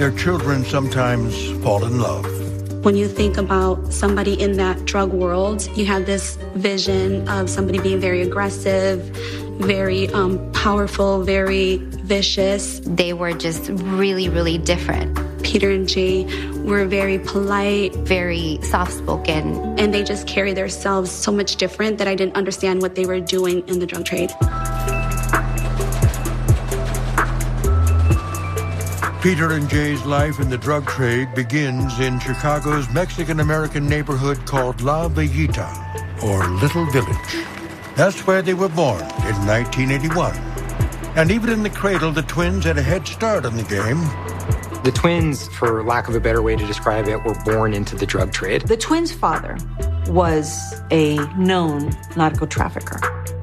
their children sometimes fall in love. When you think about somebody in that drug world, you have this vision of somebody being very aggressive, very powerful, very vicious. They were just really, really different. Peter and Jay were very polite, very soft-spoken. And they just carry themselves so much different that I didn't understand what they were doing in the drug trade. Peter and Jay's life in the drug trade begins in Chicago's Mexican-American neighborhood called La Villita, or Little Village. That's where they were born in 1981. And even in the cradle, the twins had a head start on the game. The twins, for lack of a better way to describe it, were born into the drug trade. The twins' father was a known narco trafficker.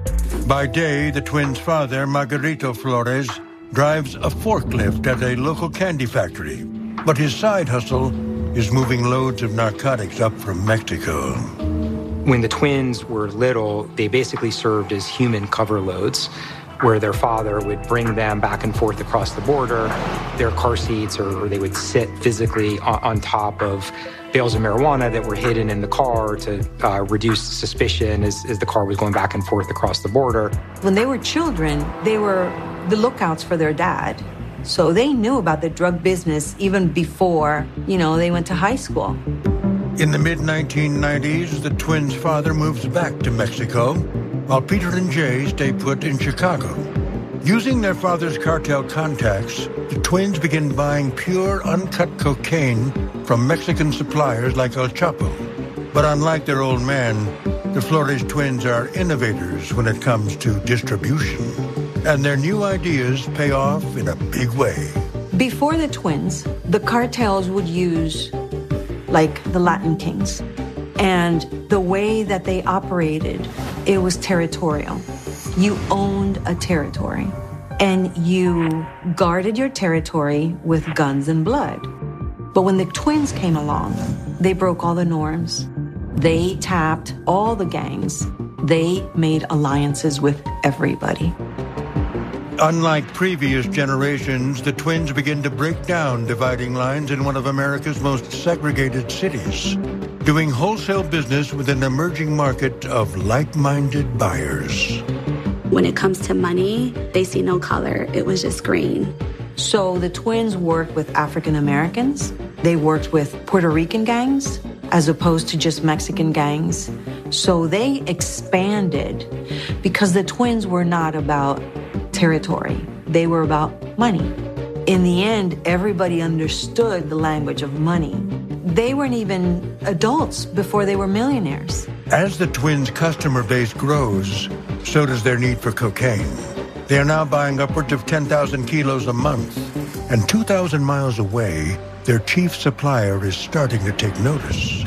By day, the twins' father, Margarito Flores, drives a forklift at a local candy factory. But his side hustle is moving loads of narcotics up from Mexico. When the twins were little, they basically served as human cover loads, where their father would bring them back and forth across the border, their car seats, or they would sit physically on top of bales of marijuana that were hidden in the car to reduce suspicion as the car was going back and forth across the border. When they were children, they were the lookouts for their dad. So they knew about the drug business even before, they went to high school. In the mid-1990s, the twins' father moves back to Mexico, while Peter and Jay stay put in Chicago. Using their father's cartel contacts, the twins begin buying pure, uncut cocaine from Mexican suppliers like El Chapo. But unlike their old man, the Flores twins are innovators when it comes to distribution. And their new ideas pay off in a big way. Before the twins, the cartels would use, like, the Latin Kings. And the way that they operated, it was territorial. You owned a territory, and you guarded your territory with guns and blood. But when the twins came along, they broke all the norms. They tapped all the gangs. They made alliances with everybody. Unlike previous generations, the twins begin to break down dividing lines in one of America's most segregated cities, doing wholesale business with an emerging market of like-minded buyers. When it comes to money, they see no color. It was just green. So the twins worked with African Americans. They worked with Puerto Rican gangs as opposed to just Mexican gangs. So they expanded because the twins were not about territory. They were about money. In the end, everybody understood the language of money. They weren't even adults before they were millionaires. As the twins' customer base grows, so does their need for cocaine. They are now buying upwards of 10,000 kilos a month. And 2,000 miles away, their chief supplier is starting to take notice.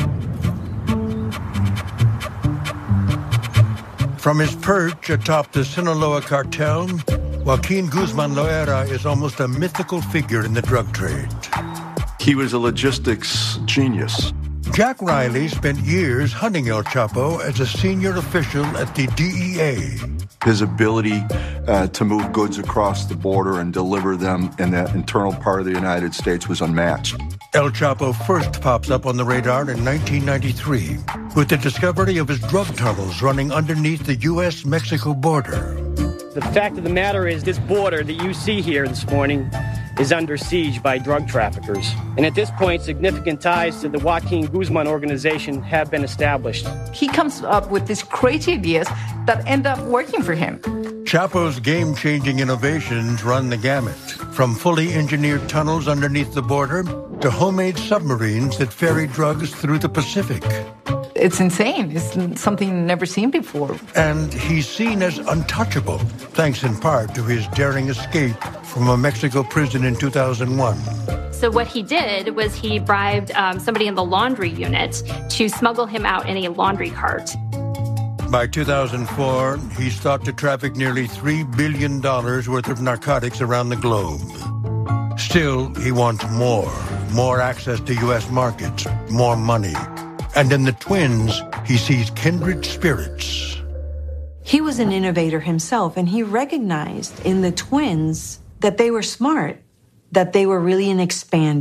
From his perch atop the Sinaloa cartel, Joaquin Guzman Loera is almost a mythical figure in the drug trade. He was a logistics genius. Jack Riley spent years hunting El Chapo as a senior official at the DEA. His ability to move goods across the border and deliver them in the internal part of the United States was unmatched. El Chapo first pops up on the radar in 1993 with the discovery of his drug tunnels running underneath the U.S.-Mexico border. The fact of the matter is this border that you see here this morning is under siege by drug traffickers. And at this point, significant ties to the Joaquin Guzman organization have been established. He comes up with these crazy ideas that end up working for him. Chapo's game-changing innovations run the gamut, from fully engineered tunnels underneath the border to homemade submarines that ferry drugs through the Pacific. It's insane. It's something never seen before. And he's seen as untouchable, thanks in part to his daring escape from a Mexico prison in 2001. So what he did was he bribed somebody in the laundry unit to smuggle him out in a laundry cart. By 2004, he's thought to traffic nearly $3 billion worth of narcotics around the globe. Still, he wants more access to U.S. markets, more money. And in the twins, he sees kindred spirits. He was an innovator himself, and he recognized in the twins that they were smart, that they were really an expander.